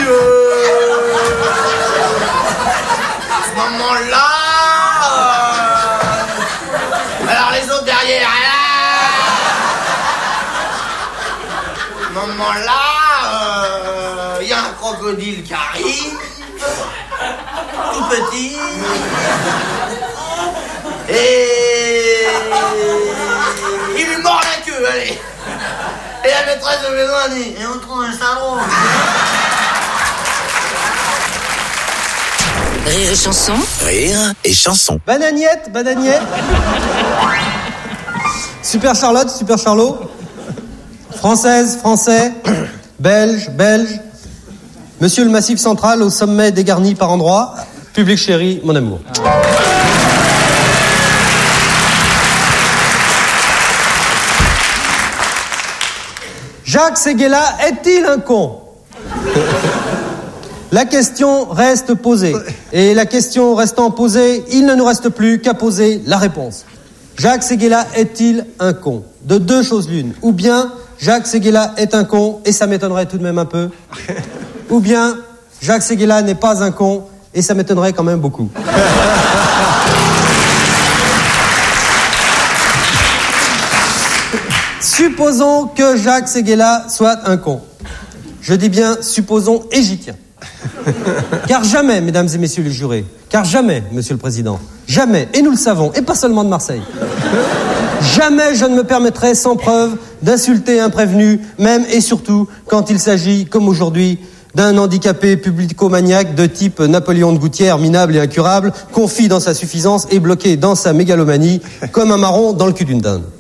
à ce moment-là, alors les autres derrière, à ce moment-là, il y a un crocodile qui arrive, tout petit, et il lui mord la queue, allez. Et la maîtresse de maison a dit, et on trouve un salon. Rire et chanson. Rire et chanson. Banagnette. Super Charlotte, Super Charlot. Française, Français. Belge. Monsieur le Massif Central au sommet dégarni par endroits. Public chéri, mon amour. Jacques Séguéla est-il un con ? La question reste posée. Et la question restant posée, il ne nous reste plus qu'à poser la réponse. Jacques Séguéla est-il un con ? De deux choses l'une. Ou bien Jacques Séguéla est un con, et ça m'étonnerait tout de même un peu. Ou bien Jacques Séguéla n'est pas un con, et ça m'étonnerait quand même beaucoup. Supposons que Jacques Séguéla soit un con. Je dis bien supposons et j'y tiens. Car jamais, mesdames et messieurs les jurés, car jamais, monsieur le président, jamais, et nous le savons, et pas seulement de Marseille, jamais je ne me permettrai sans preuve d'insulter un prévenu, même et surtout quand il s'agit, comme aujourd'hui, d'un handicapé publicomaniaque de type Napoléon de Gouttière, minable et incurable, confit dans sa suffisance et bloqué dans sa mégalomanie, comme un marron dans le cul d'une dinde.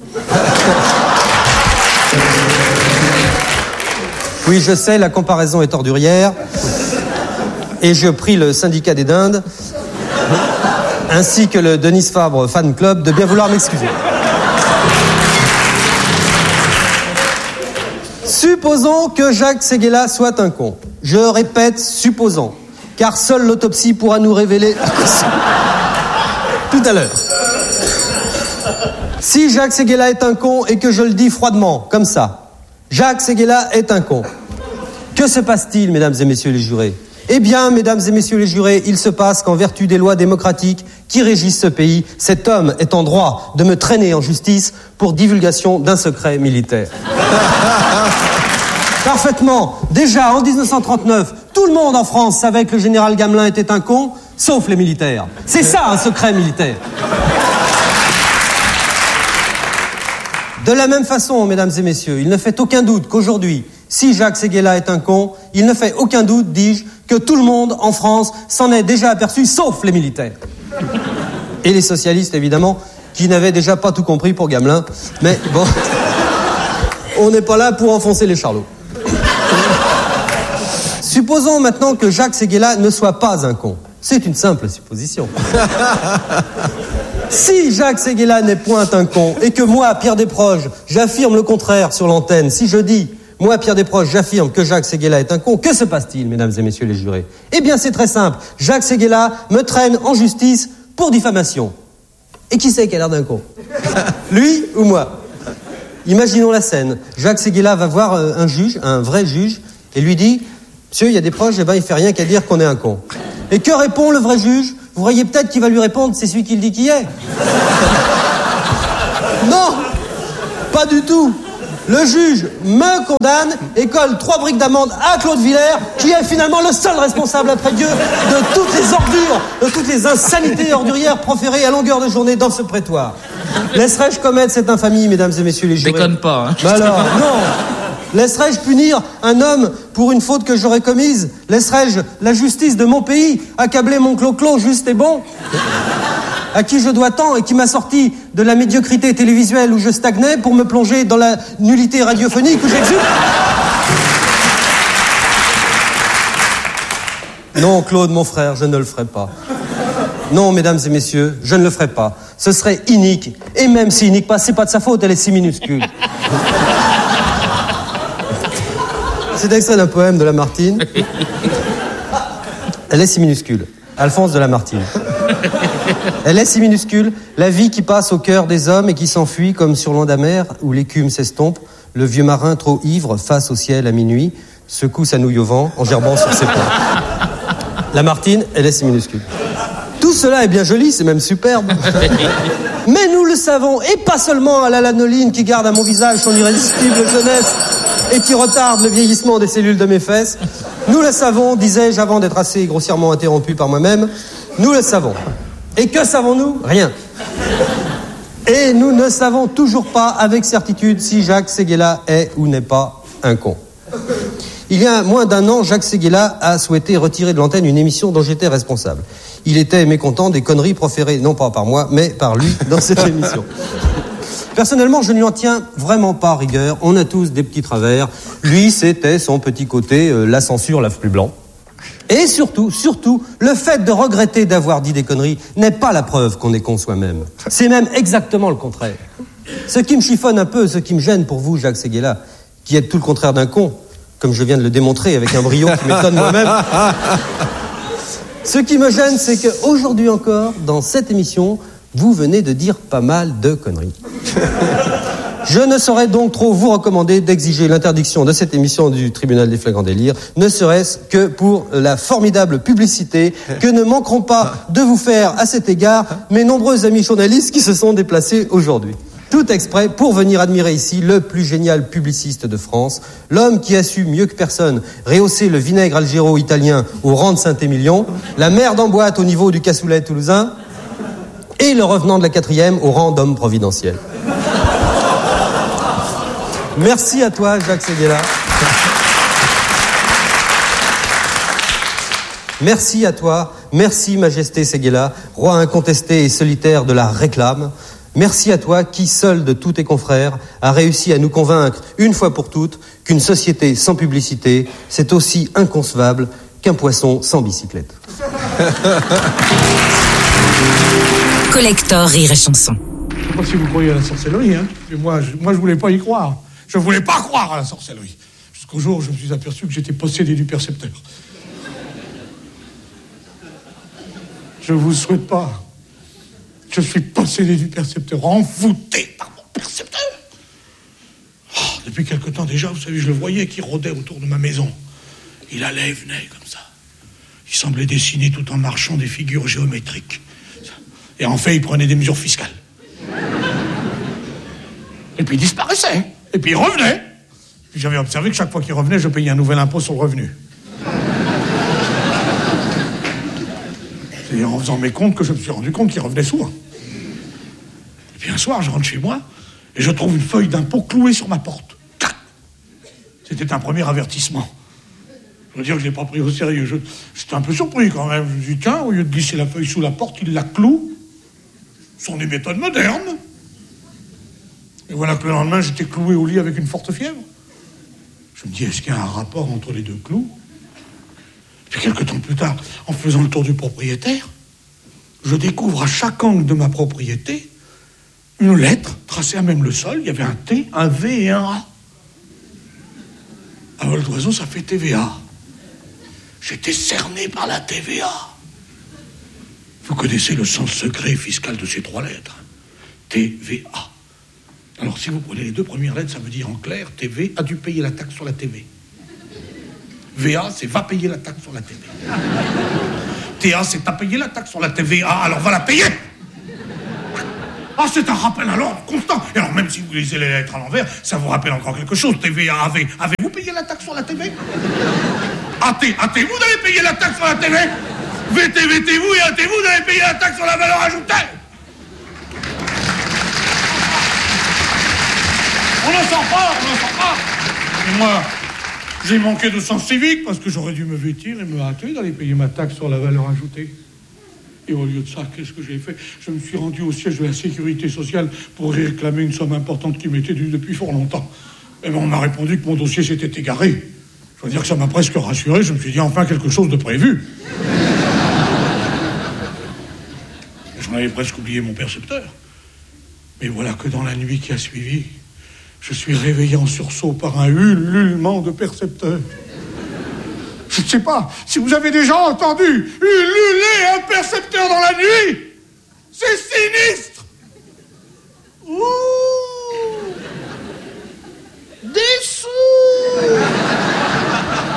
Oui, je sais, la comparaison est ordurière. Et je prie le syndicat des dindes, ainsi que le Denis Fabre Fan Club, de bien vouloir m'excuser. Supposons que Jacques Séguéla soit un con. Je répète, supposons. Car seule l'autopsie pourra nous révéler... Tout à l'heure. Si Jacques Séguéla est un con et que je le dis froidement, comme ça, Jacques Séguéla est un con. Que se passe-t-il, mesdames et messieurs les jurés ? Eh bien, mesdames et messieurs les jurés, il se passe qu'en vertu des lois démocratiques qui régissent ce pays, cet homme est en droit de me traîner en justice pour divulgation d'un secret militaire. Parfaitement. Déjà, en 1939, tout le monde en France savait que le général Gamelin était un con, sauf les militaires. C'est ça, un secret militaire. De la même façon, mesdames et messieurs, il ne fait aucun doute qu'aujourd'hui, si Jacques Séguéla est un con, il ne fait aucun doute, dis-je, que tout le monde en France s'en est déjà aperçu, sauf les militaires. Et les socialistes, évidemment, qui n'avaient déjà pas tout compris pour Gamelin. Mais bon, on n'est pas là pour enfoncer les charlots. Supposons maintenant que Jacques Séguéla ne soit pas un con. C'est une simple supposition. Si Jacques Séguéla n'est point un con, et que moi, Pierre Desproges, j'affirme le contraire sur l'antenne, si je dis, moi, Pierre Desproges, j'affirme que Jacques Séguéla est un con, que se passe-t-il, mesdames et messieurs les jurés ? Eh bien, c'est très simple. Jacques Séguéla me traîne en justice pour diffamation. Et qui c'est qui a l'air d'un con ? Lui ou moi ? Imaginons la scène. Jacques Séguéla va voir un juge, un vrai juge, et lui dit, monsieur, il y a des proches, eh ben, il fait rien qu'à dire qu'on est un con. Et que répond le vrai juge ? Vous voyez peut-être qu'il va lui répondre, c'est celui qui le dit qui est. Non, pas du tout. Le juge me condamne et colle 3 briques d'amende à Claude Villers, qui est finalement le seul responsable après Dieu de toutes les ordures, de toutes les insanités ordurières proférées à longueur de journée dans ce prétoire. Laisserais-je commettre cette infamie, mesdames et messieurs les jurés ? Déconne pas, hein. Bah alors, non. Laisserais-je punir un homme pour une faute que j'aurais commise ? Laisserais-je la justice de mon pays accabler mon clo-clo juste et bon ? À qui je dois tant et qui m'a sorti de la médiocrité télévisuelle où je stagnais pour me plonger dans la nullité radiophonique où j'exulte ? Non, Claude, mon frère, je ne le ferai pas. Non, mesdames et messieurs, je ne le ferai pas. Ce serait inique. Et même si inique pas, c'est pas de sa faute, elle est si minuscule. C'est extrait d'un poème de Lamartine. Elle est si minuscule. Alphonse de Lamartine. Elle est si minuscule, la vie qui passe au cœur des hommes et qui s'enfuit comme sur l'onde amère où l'écume s'estompe, le vieux marin trop ivre face au ciel à minuit, secoue sa nouille au vent en gerbant sur ses poings. La Martine, elle est si minuscule. Tout cela est bien joli, c'est même superbe. Mais nous le savons, et pas seulement à la lanoline qui garde à mon visage son irrésistible jeunesse et qui retarde le vieillissement des cellules de mes fesses. Nous le savons, disais-je avant d'être assez grossièrement interrompu par moi-même, nous le savons. Et que savons-nous ? Rien. Et nous ne savons toujours pas avec certitude si Jacques Séguéla est ou n'est pas un con. Il y a moins d'un an, Jacques Séguéla a souhaité retirer de l'antenne une émission dont j'étais responsable. Il était mécontent des conneries proférées, non pas par moi, mais par lui dans cette émission. Personnellement, je ne lui en tiens vraiment pas rigueur. On a tous des petits travers. Lui, c'était son petit côté, la censure lave plus blanc. Et surtout, le fait de regretter d'avoir dit des conneries n'est pas la preuve qu'on est con soi-même. C'est même exactement le contraire. Ce qui me chiffonne un peu, ce qui me gêne pour vous, Jacques Séguéla, qui êtes tout le contraire d'un con, comme je viens de le démontrer avec un brio qui m'étonne moi-même. Ce qui me gêne, c'est qu'aujourd'hui encore, dans cette émission, vous venez de dire pas mal de conneries. Je ne saurais donc trop vous recommander d'exiger l'interdiction de cette émission du tribunal des flagrants délires, ne serait-ce que pour la formidable publicité que ne manqueront pas de vous faire à cet égard mes nombreux amis journalistes qui se sont déplacés aujourd'hui. Tout exprès pour venir admirer ici le plus génial publiciste de France, l'homme qui a su mieux que personne rehausser le vinaigre algéro italien au rang de Saint-Émilion, la merde en boîte au niveau du cassoulet toulousain et le revenant de la 4e au rang d'homme providentiel. Merci à toi, Jacques Séguéla. Merci à toi, merci Majesté Séguéla, roi incontesté et solitaire de la réclame. Merci à toi qui, seul de tous tes confrères, a réussi à nous convaincre, une fois pour toutes, qu'une société sans publicité, c'est aussi inconcevable qu'un poisson sans bicyclette. Collector Rire et Chanson. Je sais pas si vous croyez à la sorcellerie, hein. Mais moi, je voulais pas y croire. Je voulais pas croire à la sorcellerie. Jusqu'au jour où je me suis aperçu que j'étais possédé du percepteur. Je vous souhaite pas. Je suis possédé du percepteur, envoûté par mon percepteur. Oh, depuis quelque temps déjà, vous savez, je le voyais qui rôdait autour de ma maison. Il allait et venait comme ça. Il semblait dessiner tout en marchant des figures géométriques. Et en fait, il prenait des mesures fiscales. Et puis il disparaissait. Et puis il revenait. Puis j'avais observé que chaque fois qu'il revenait, je payais un nouvel impôt sur le revenu. C'est en faisant mes comptes que je me suis rendu compte qu'il revenait souvent. Et puis un soir, je rentre chez moi et je trouve une feuille d'impôt clouée sur ma porte. C'était un premier avertissement. Je veux dire que je l'ai pas pris au sérieux. J'étais un peu surpris quand même. Je me suis dit, tiens, au lieu de glisser la feuille sous la porte, il la cloue. Ce sont des méthodes modernes. Et voilà que le lendemain, j'étais cloué au lit avec une forte fièvre. Je me dis, est-ce qu'il y a un rapport entre les deux clous ? Puis quelques temps plus tard, en faisant le tour du propriétaire, je découvre à chaque angle de ma propriété une lettre tracée à même le sol. Il y avait un T, un V et un A. À vol d'oiseau, ça fait TVA. J'étais cerné par la TVA. Vous connaissez le sens secret fiscal de ces 3 lettres. TVA. Alors, si vous prenez les 2 premières lettres, ça veut dire en clair, TV a dû payer la taxe sur la TV. VA, c'est va payer la taxe sur la TV. TA, c'est t'as payé la taxe sur la TVA, alors va la payer. Ah, c'est un rappel à l'ordre constant. Et alors, même si vous lisez les lettres à l'envers, ça vous rappelle encore quelque chose. TVA, AV. Avez-vous payé la taxe sur la TV ? AT, vous allez payer la taxe sur la TV ? VT, vous et AT, vous allez payer la taxe sur la valeur ajoutée ? On n'en sort pas. Et moi, j'ai manqué de sens civique parce que j'aurais dû me vêtir et me hâter d'aller payer ma taxe sur la valeur ajoutée. Et au lieu de ça, qu'est-ce que j'ai fait ? Je me suis rendu au siège de la sécurité sociale pour réclamer une somme importante qui m'était due depuis fort longtemps. Et ben, on m'a répondu que mon dossier s'était égaré. Je veux dire que ça m'a presque rassuré. Je me suis dit, enfin, quelque chose de prévu. J'en avais presque oublié mon percepteur. Mais voilà que dans la nuit qui a suivi, je suis réveillé en sursaut par un ululement de percepteur. Je ne sais pas si vous avez déjà entendu ululer un percepteur dans la nuit. C'est sinistre. Ouh, des sous.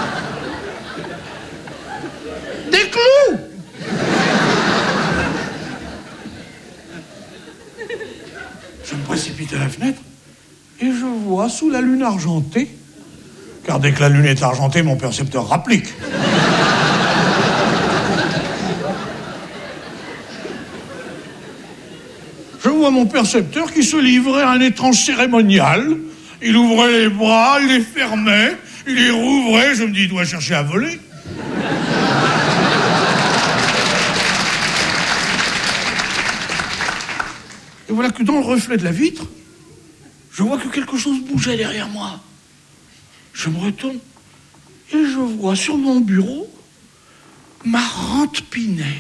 la fenêtre et je vois sous la lune argentée, car dès que la lune est argentée, mon percepteur rapplique. Je vois mon percepteur qui se livrait à un étrange cérémonial. Il ouvrait les bras, il les fermait, il les rouvrait. Je me dis, il doit chercher à voler. Et voilà que dans le reflet de la vitre, je vois que quelque chose bougeait derrière moi. Je me retourne et je vois sur mon bureau ma rente Pinet.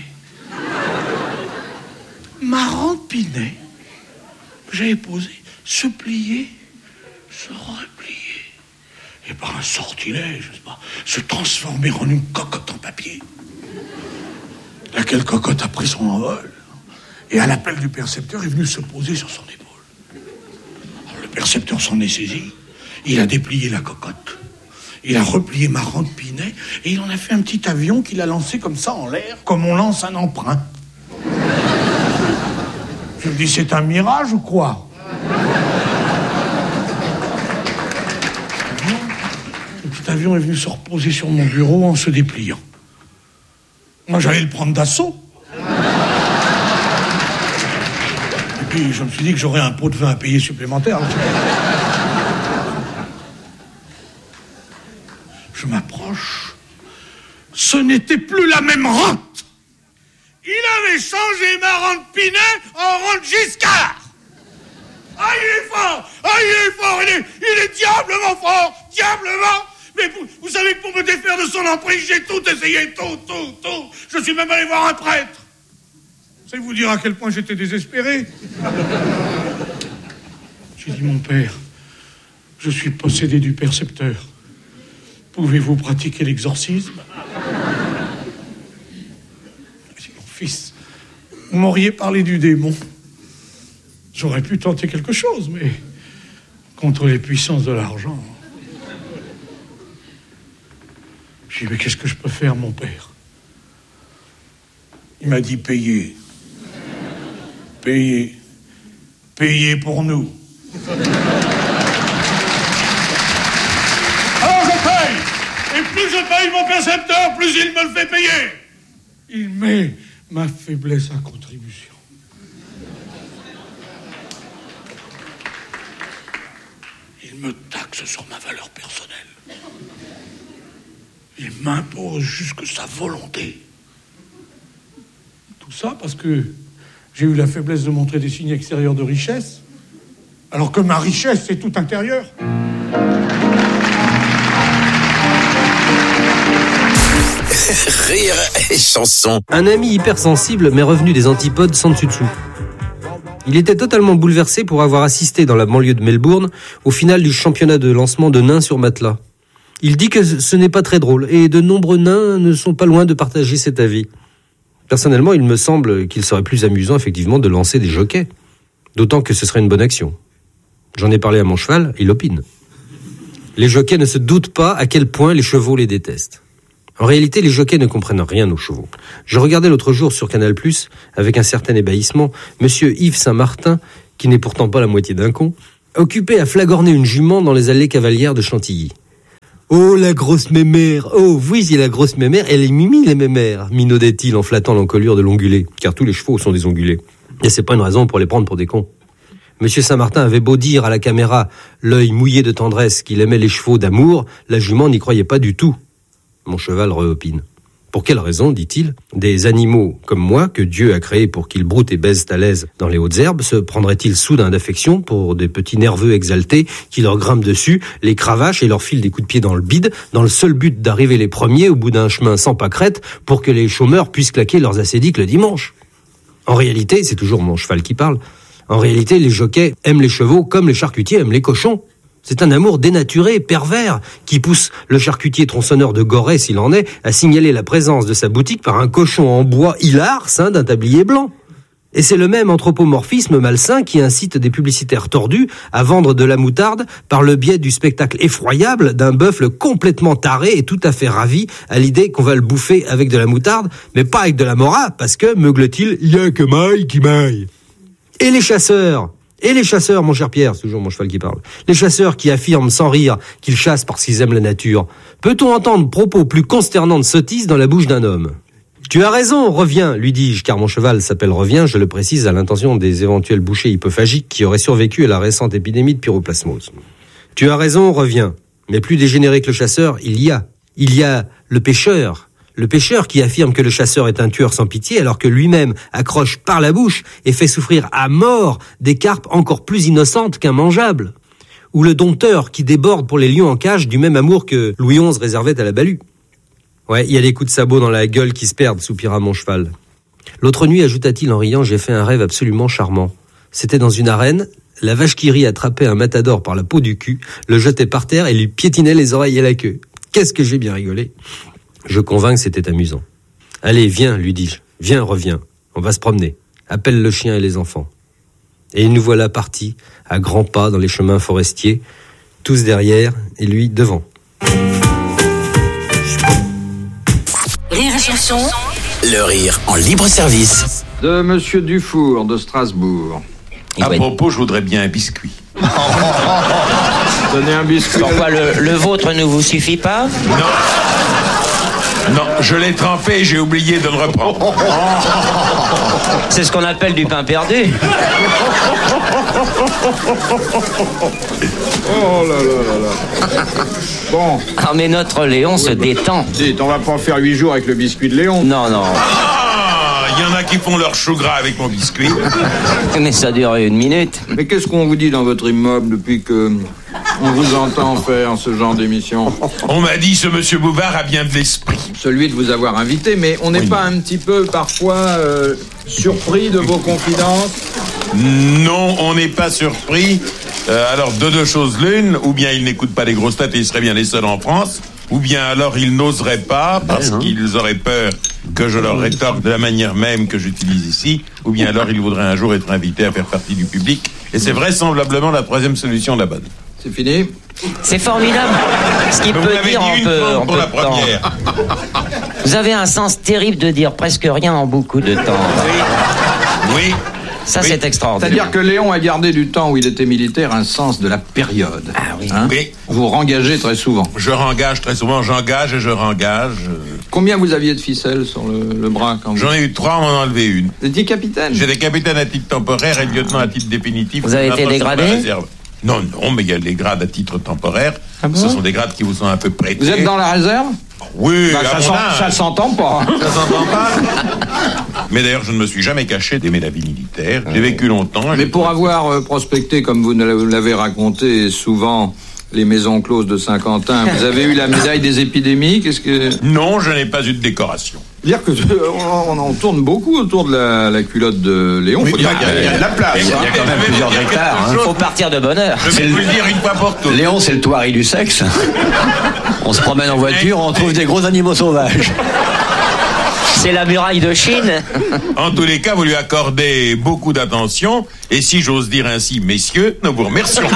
Ma rente Pinet, j'avais posé, se plier, se replier, et par un sortilège, je sais pas, se transformer en une cocotte en papier. Laquelle cocotte a pris son envol, et à l'appel du percepteur est venu se poser sur son épaule. Alors le percepteur s'en est saisi, il a déplié la cocotte, il a replié ma rente Pinet, et il en a fait un petit avion qu'il a lancé comme ça en l'air, comme on lance un emprunt. Je me dis, c'est un mirage ou quoi? Le petit avion est venu se reposer sur mon bureau en se dépliant. Moi, j'allais le prendre d'assaut. Et puis, je me suis dit que j'aurais un pot de vin à payer supplémentaire. Je m'approche. Ce n'était plus la même rente. Il avait changé ma rente Pinet en rente Giscard. Ah, il est fort. Ah, il est fort. Il est diablement fort. Diablement. Mais vous savez que pour me défaire de son emprise, j'ai tout essayé. Tout. Je suis même allé voir un prêtre. C'est vous dire à quel point j'étais désespéré. J'ai dit, mon père, je suis possédé du percepteur. Pouvez-vous pratiquer l'exorcisme? Fils, vous m'auriez parlé du démon. J'aurais pu tenter quelque chose, mais contre les puissances de l'argent. J'ai dit, mais qu'est-ce que je peux faire, mon père? Il m'a dit, payez. Payez. Payez pour nous. Alors je paye. Et plus je paye mon percepteur, plus il me le fait payer. Il met ma faiblesse à contribution. Il me taxe sur ma valeur personnelle. Il m'impose jusque sa volonté. Tout ça parce que j'ai eu la faiblesse de montrer des signes extérieurs de richesse, alors que ma richesse, c'est tout intérieur. Rire et chanson. Un ami hypersensible m'est revenu des antipodes sans dessus-dessous. Il était totalement bouleversé pour avoir assisté dans la banlieue de Melbourne au final du championnat de lancement de nains sur matelas. Il dit que ce n'est pas très drôle et de nombreux nains ne sont pas loin de partager cet avis. Personnellement, il me semble qu'il serait plus amusant effectivement de lancer des jockeys. D'autant que ce serait une bonne action. J'en ai parlé à mon cheval, il opine. Les jockeys ne se doutent pas à quel point les chevaux les détestent. En réalité, les jockeys ne comprennent rien aux chevaux. Je regardais l'autre jour sur Canal+, avec un certain ébahissement, monsieur Yves Saint-Martin, qui n'est pourtant pas la moitié d'un con, occupé à flagorner une jument dans les allées cavalières de Chantilly. « Oh, la grosse mémère! Oh, oui, c'est la grosse mémère, elle est mimi, les mémères !» minaudait-il en flattant l'encolure de l'ongulé, car tous les chevaux sont des ongulés. Et c'est pas une raison pour les prendre pour des cons. Monsieur Saint-Martin avait beau dire à la caméra, l'œil mouillé de tendresse, qu'il aimait les chevaux d'amour, la jument n'y croyait pas du tout. Mon cheval reopine. Pour quelle raison, dit-il, des animaux comme moi, que Dieu a créés pour qu'ils broutent et baisent à l'aise dans les hautes herbes, se prendraient-ils soudain d'affection pour des petits nerveux exaltés qui leur grimpent dessus, les cravachent et leur filent des coups de pied dans le bide, dans le seul but d'arriver les premiers au bout d'un chemin sans pâquerette pour que les chômeurs puissent claquer leurs acédiques le dimanche? En réalité, c'est toujours mon cheval qui parle, en réalité, les jockeys aiment les chevaux comme les charcutiers aiment les cochons. C'est un amour dénaturé, pervers, qui pousse le charcutier tronçonneur de Gorée, s'il en est, à signaler la présence de sa boutique par un cochon en bois hilar ceint d'un tablier blanc. Et c'est le même anthropomorphisme malsain qui incite des publicitaires tordus à vendre de la moutarde par le biais du spectacle effroyable d'un bœuf complètement taré et tout à fait ravi à l'idée qu'on va le bouffer avec de la moutarde, mais pas avec de la mora, parce que, meugle-t-il, y a que maille qui maille. Et les chasseurs, Et les chasseurs, mon cher Pierre, c'est toujours mon cheval qui parle, les chasseurs qui affirment sans rire qu'ils chassent parce qu'ils aiment la nature, peut-on entendre propos plus consternants de sottise dans la bouche d'un homme ? Tu as raison, reviens, lui dis-je, car mon cheval s'appelle Reviens, je le précise à l'intention des éventuels bouchers hypophagiques qui auraient survécu à la récente épidémie de pyroplasmose. Tu as raison, reviens, mais plus dégénéré que le chasseur, il y a le pêcheur. Le pêcheur qui affirme que le chasseur est un tueur sans pitié alors que lui-même accroche par la bouche et fait souffrir à mort des carpes encore plus innocentes qu'immangeables. Ou le dompteur qui déborde pour les lions en cage du même amour que Louis XI réservait à la balue. Ouais, il y a des coups de sabot dans la gueule qui se perdent, soupira mon cheval. L'autre nuit, ajouta-t-il en riant, j'ai fait un rêve absolument charmant. C'était dans une arène, la vache qui rit attrapait un matador par la peau du cul, le jetait par terre et lui piétinait les oreilles et la queue. Qu'est-ce que j'ai bien rigolé. Je convins que c'était amusant. Allez, viens, lui dis-je. Viens, reviens. On va se promener. Appelle le chien et les enfants. Et nous voilà partis, à grands pas dans les chemins forestiers, tous derrière et lui devant. Rire et chanson. Le rire en libre service. De Monsieur Dufour de Strasbourg. À propos, je voudrais bien un biscuit. Donnez un biscuit. Pourquoi le vôtre ne vous suffit pas ? Non, je l'ai trempé et j'ai oublié de le reprendre. C'est ce qu'on appelle du pain perdu. Oh là là là là. Bon. Ah mais notre Léon se détend. Dites, on va pas faire 8 jours avec le biscuit de Léon. Non. Il y en a qui font leur chou gras avec mon biscuit. Mais ça dure 1 minute. Mais qu'est-ce qu'on vous dit dans votre immeuble depuis que on vous entend faire ce genre d'émission ? On m'a dit ce monsieur Bouvard a bien de l'esprit. Celui de vous avoir invité, mais on n'est pas un petit peu parfois surpris de vos confidences ? Non, on n'est pas surpris. Alors, de deux choses l'une, ou bien ils n'écoutent pas les grosses têtes et ils seraient bien les seuls en France, ou bien alors ils n'oseraient pas parce qu'ils auraient peur que je leur rétorque de la manière même que j'utilise ici, ou bien alors ils voudraient un jour être invités à faire partie du public. Et c'est vraisemblablement la troisième solution la bonne. C'est fini ? C'est formidable. Ce qui peut dire en peu pour la de temps. première. Vous avez un sens terrible de dire presque rien en beaucoup de temps. Oui. Ça, oui. C'est extraordinaire. C'est-à-dire que Léon a gardé du temps où il était militaire un sens de la période. Ah oui. Oui. Vous rengagez très souvent. Je rengage très souvent, j'engage et je rengage. Combien vous aviez de ficelles sur le bras quand vous... J'en ai eu 3, on m'en a enlevé une. Vous étiez capitaine ? J'ai des capitaines à titre temporaire et lieutenant à titre définitif. Vous avez été dégradé ? Non, mais il y a les grades à titre temporaire. Ah bon ? Ce sont des grades qui vous sont un peu prêtés. Vous êtes dans la réserve ? Oui, ça s'entend pas. Ça s'entend pas. Mais d'ailleurs, je ne me suis jamais caché d'aimer la vie militaire. J'ai vécu longtemps. Mais pour avoir prospecté, comme vous l'avez raconté souvent, les maisons closes de Saint-Quentin, vous avez eu la médaille des épidémies. Qu'est-ce que... Non, je n'ai pas eu de décoration. Dire que on tourne beaucoup autour de la culotte de Léon. Oui, faut dire il y a de la place. Il y a quand même plusieurs hectares. Faut partir de bonne heure. Je vais vous le dire une fois pour toutes. Léon, c'est le Touareg du sexe. On se promène en voiture, on trouve des gros animaux sauvages. C'est la muraille de Chine. En tous les cas, vous lui accordez beaucoup d'attention. Et si j'ose dire ainsi, messieurs, nous vous remercions.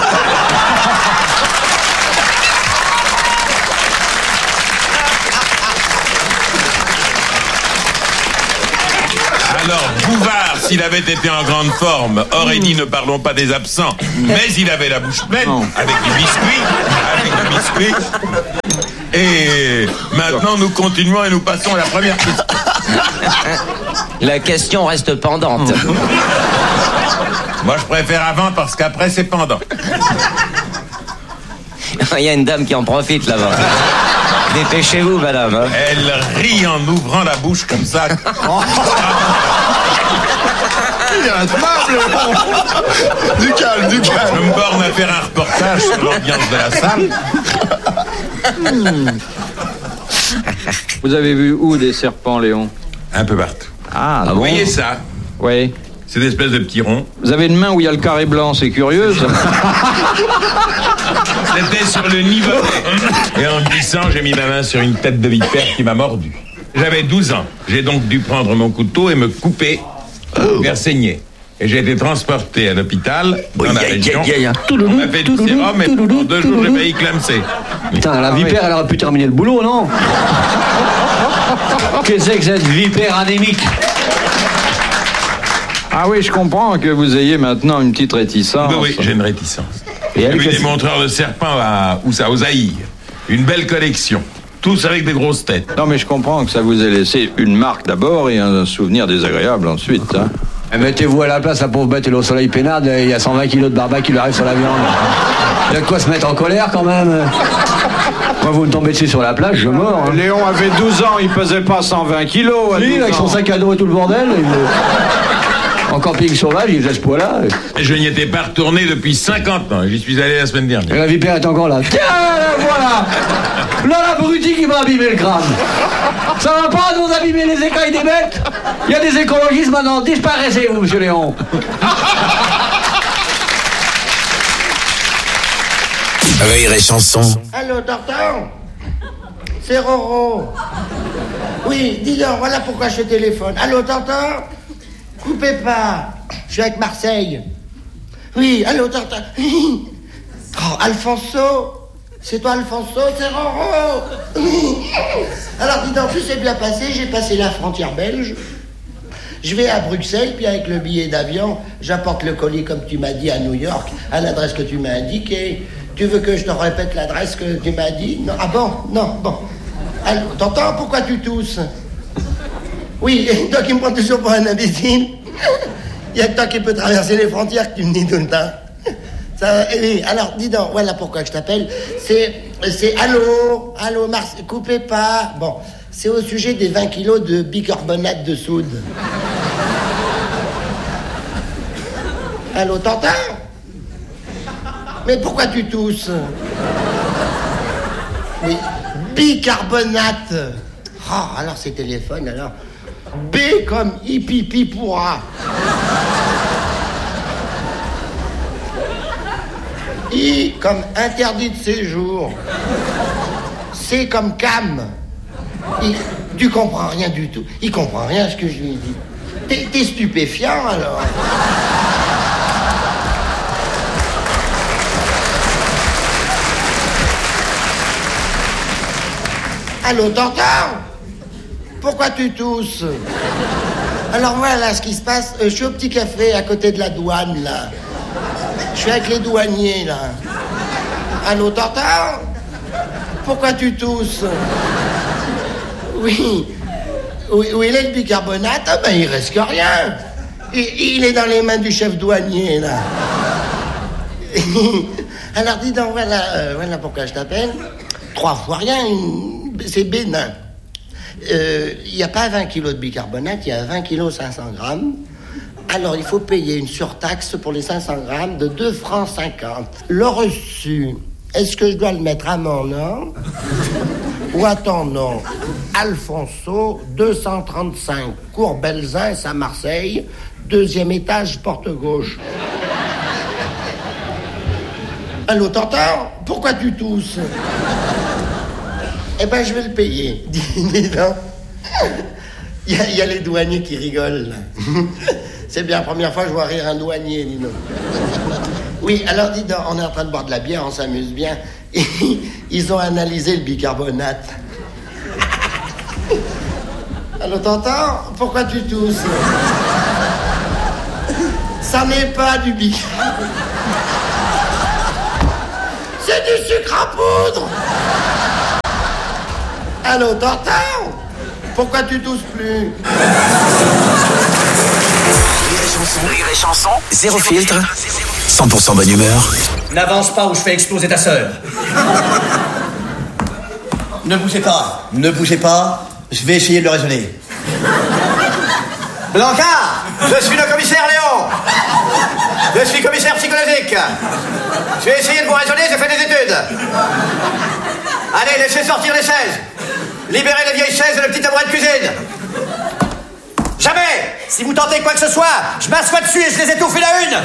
Alors, Bouvard, s'il avait été en grande forme, aurait dit ne parlons pas des absents. Mais il avait la bouche pleine, avec du biscuit. Et maintenant, nous continuons et nous passons à la première question. La question reste pendante. Moi, je préfère avant parce qu'après, c'est pendant. Il y a une dame qui en profite là-bas. Dépêchez-vous, madame. Hein. Elle rit en ouvrant la bouche comme ça. Il est intouchable. Du calme. Je me borne à faire un reportage sur l'ambiance de la salle. Vous avez vu où des serpents, Léon ? Un peu partout. Ah Vous voyez ça ? Oui. C'est une espèce de petit rond. Vous avez une main où il y a le carré blanc, c'est curieux, ça. C'était sur le niveau. Et en glissant, j'ai mis ma main sur une tête de vipère qui m'a mordu. J'avais 12 ans. J'ai donc dû prendre mon couteau et me couper, faire saigner. Et j'ai été transporté à l'hôpital, dans la région. On m'a fait du sérum, et pendant 2 jours, j'ai failli clamser. Putain, la vipère, elle aurait pu terminer le boulot, non ? Qu'est-ce que c'est que cette vipère anémique ? Ah oui, je comprends que vous ayez maintenant une petite réticence. Oui, j'ai une réticence. Et J'ai elle, vu des montreurs de serpents aux Zaïre. Une belle collection. Tous avec des grosses têtes. Non, mais je comprends que ça vous ait laissé une marque d'abord et un souvenir désagréable ensuite. Hein. Mettez-vous à la place, la pauvre bête, elle est au soleil peinade, il y a 120 kilos de barbac qui lui arrive sur la viande. Il y a de quoi se mettre en colère quand même. Moi, vous me tombez dessus sur la plage, je meurs. Hein. Léon avait 12 ans, il pesait pas 120 kilos. Oui, avec son sac à dos et tout le bordel. En camping sauvage, il faisait ce poids-là. Je n'y étais pas retourné depuis 50 ans. J'y suis allé la semaine dernière. Et la vipère est encore là. Tiens, voilà. Là, l'abruti qui m'a abîmé le crâne. Ça va pas nous abîmer les écailles des bêtes? Il y a des écologistes maintenant. Disparaissez, vous, monsieur Léon. Rire et chanson. Allô, Tonton? C'est Roro. Oui, dis donc, voilà pourquoi je téléphone. Allô, Tonton? Coupez pas. Je suis avec Marseille. Oui, allô, Tonton? Oh, Alfonso? C'est toi, Alfonso? C'est Roro? Alors, dis donc, tout s'est bien passé. J'ai passé la frontière belge. Je vais à Bruxelles, puis avec le billet d'avion, j'apporte le colis comme tu m'as dit à New York, à l'adresse que tu m'as indiquée. Tu veux que je te répète l'adresse que tu m'as dit? Non. Ah bon? Non, bon. Alors, t'entends? Pourquoi tu tousses? Oui, et toi qui me prends toujours pour un imbécile. Il y a que toi qui peux traverser les frontières que tu me dis tout le temps. Ça, oui, alors, dis donc, voilà pourquoi je t'appelle. C'est allô, Mars, coupez pas. Bon, c'est au sujet des 20 kilos de bicarbonate de soude. Allô, t'entends? Mais pourquoi tu tousses? Oui, bicarbonate. Oh, alors c'est téléphone, alors. B comme hippie pourra. I comme interdit de séjour. C comme cam. Tu comprends rien du tout. Il comprend rien à ce que je lui dis. T'es stupéfiant, alors. Allô, t'entends? Pourquoi tu tousses? Alors voilà ce qui se passe. Je suis au petit café à côté de la douane, là. Je suis avec les douaniers, là. Allô, t'entends? Pourquoi tu tousses? Oui. Où il est le bicarbonate? Ah ben, il reste que rien. Il est dans les mains du chef douanier, là. Alors, dis donc, voilà pourquoi je t'appelle. 3 fois rien, c'est bénin. Il n'y a pas 20 kilos de bicarbonate, il y a 20 kilos 500 grammes. Alors, il faut payer une surtaxe pour les 500 grammes de 2,50 francs. Le reçu, est-ce que je dois le mettre à mon nom ou à ton nom? Alfonso, 235, cours Belzins à Marseille, 2e étage, porte gauche. Allô, t'entends? Pourquoi tu tousses? Eh ben, je vais le payer. Dis donc. Il y a les douaniers qui rigolent, là. C'est bien la première fois que je vois rire un douanier, dis donc. Oui, alors dis donc, on est en train de boire de la bière, on s'amuse bien. Ils ont analysé le bicarbonate. Allô, t'entends? Pourquoi tu tousses? Ça n'est pas du bicarbonate. C'est du sucre à poudre. Allô, t'entends? Pourquoi tu tousses plus? Rire et chanson, zéro filtre, 100% bonne humeur. N'avance pas ou je fais exploser ta sœur. Ne bougez pas, je vais essayer de le raisonner. Blanca, je suis le commissaire Léon. Je suis commissaire psychologique. Je vais essayer de vous raisonner, j'ai fait des études. Allez, laissez sortir les chaises. Libérez les vieilles chaises et le petit tabouret de cuisine. Jamais! Si vous tentez quoi que ce soit, je m'assois dessus et je les étouffe une à une.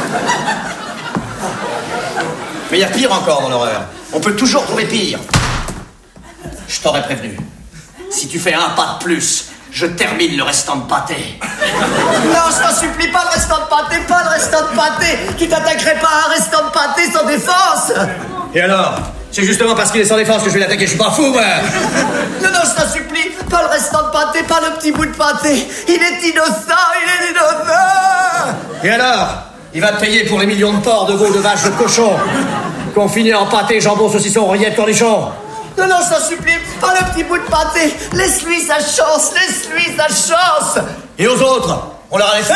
Mais il y a pire encore dans l'horreur. On peut toujours trouver pire. Je t'aurais prévenu. Si tu fais un pas de plus, je termine le restant de pâté. Non, je t'en supplie, pas le restant de pâté. Tu t'attaquerais pas à un restant de pâté sans défense. Et alors? C'est justement parce qu'il est sans défense que je vais l'attaquer, je suis pas fou, moi. Non, je t'en supplie, pas le restant de pâté, pas le petit bout de pâté. Il est innocent. Et alors? Il va te payer pour les millions de porcs, de veaux, de vaches, de cochons qu'on finit en pâté, jambon, saucisson, rillettes, cornichons. Non, non, je t'en supplie, pas le petit bout de pâté. Laisse-lui sa chance, laisse-lui sa chance. Et aux autres, on leur a laissé.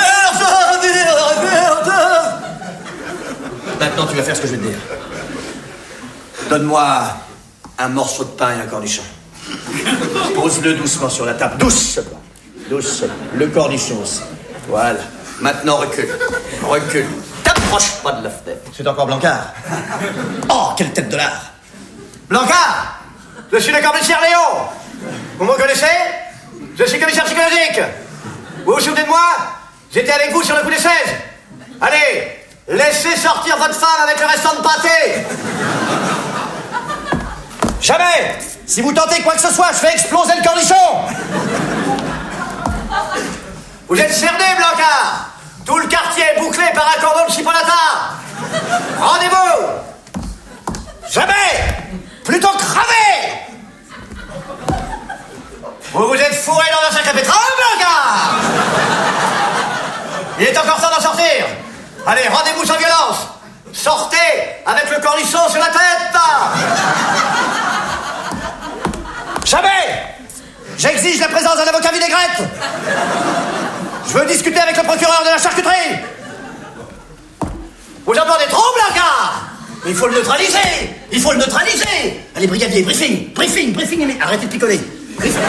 Maintenant, tu vas faire ce que je vais te dire. Donne-moi un morceau de pain et un cornichon. Pose-le doucement sur la table. Doucement. Doucement. Le cornichon aussi. Voilà. Maintenant, recule. Recule. T'approche pas de la fenêtre. C'est encore Blancard. Oh, quelle tête de lard. Blancard! Je suis le commissaire Léon. Vous me connaissez? Je suis commissaire psychologique. Vous vous souvenez de moi? J'étais avec vous sur le coup des 16. Allez, laissez sortir votre femme avec le restant de pâté. Jamais! Si vous tentez quoi que ce soit, je fais exploser le cornichon. Vous êtes cerné, Blancard. Tout le quartier est bouclé par un cordon de chipolata. Rendez-vous. Jamais. Plutôt crevé. Vous vous êtes fourré dans un sac à pétrole, Blancard. Il est encore temps d'en sortir. Allez, rendez-vous sans violence. Sortez avec le cornichon sur la tête. Jamais. J'exige la présence d'un avocat vinaigrette. Je veux discuter avec le procureur de la charcuterie. Vous en demandez trop, Blancard. Il faut le neutraliser. Il faut le neutraliser. Allez, brigadier, briefing. Briefing, briefing. Mais arrêtez de picoler. Briefing.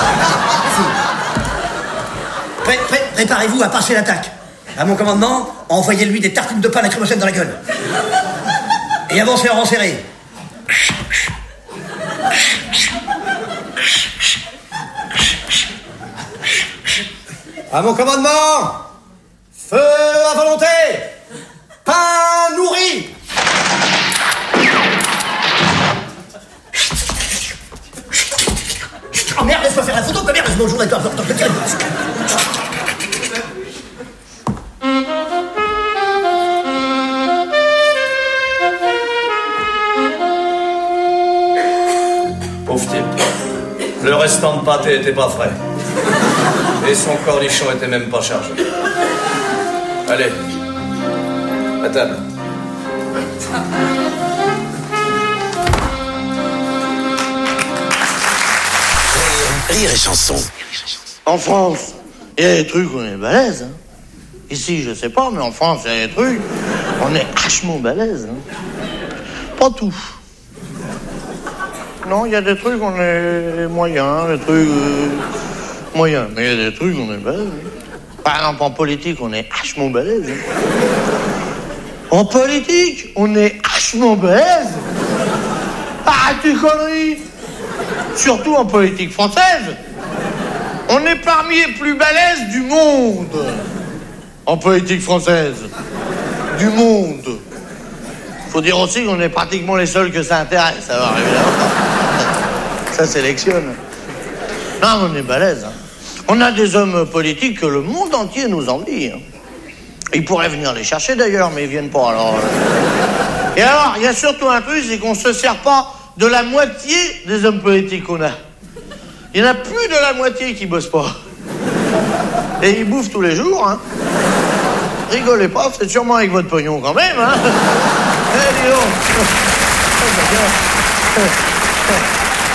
Préparez-vous à passer l'attaque. À mon commandement, envoyez-lui des tartines de pain lacrymogène dans la gueule. Et avancez en rang serré. À mon commandement, feu à volonté, pain nourri. Oh merde, laisse-moi faire la photo, que merde, bonjour, d'accord, Pauvre type, le restant de pâté était pas frais. Et son cornichon était même pas chargé. Allez, à table. Rire et chanson. En France, il y a des trucs où on est balèze. Hein. Ici, je sais pas, mais en France, il y a des trucs, on est vachement balèze. Hein. Pas tout. Non, il y a des trucs, on est moyen, des trucs moyens. Mais il y a des trucs, on est balèze. Hein. Par exemple, en politique, on est vachement balèze. Hein. En politique, on est vachement balèze. Arrête tes conneries. Surtout en politique française. On est parmi les plus balèzes du monde. En politique française. Du monde. Faut dire aussi qu'on est pratiquement les seuls que ça intéresse. Alors, évidemment, ça sélectionne. Non, on est balèze. Hein. On a des hommes politiques que le monde entier nous envie. Hein. Ils pourraient venir les chercher d'ailleurs, mais ils viennent pas. Alors. Et alors, il y a surtout un truc, c'est qu'on se sert pas de la moitié des hommes politiques qu'on a. Il y en a plus de la moitié qui bossent pas. Et ils bouffent tous les jours, hein. Rigolez pas, c'est sûrement avec votre pognon quand même, hein. Eh, dis donc.